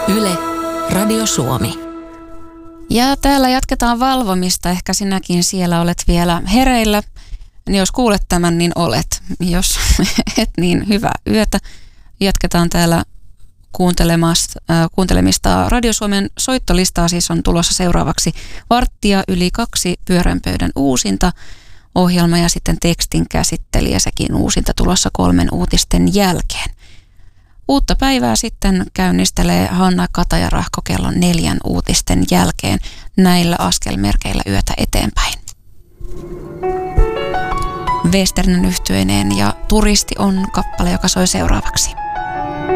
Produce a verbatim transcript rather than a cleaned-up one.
Yle, Radio Suomi. Ja täällä jatketaan valvomista. Ehkä sinäkin siellä olet vielä hereillä. Niin jos kuulet tämän, niin olet. Jos et, niin hyvää yötä. Jatketaan täällä kuuntelemasta, äh, kuuntelemista. Radio Suomen soittolistaa siis on tulossa seuraavaksi varttia yli kaksi pyörän pöydän uusinta ohjelma ja sitten tekstin käsittelijä, sekin uusinta tulossa kolmen uutisten jälkeen. Uutta päivää sitten käynnistelee Hanna Kataja-Rahko kellon neljän uutisten jälkeen näillä askelmerkeillä yötä eteenpäin. Westernen yhtyeineen ja Turisti on kappale, joka soi seuraavaksi.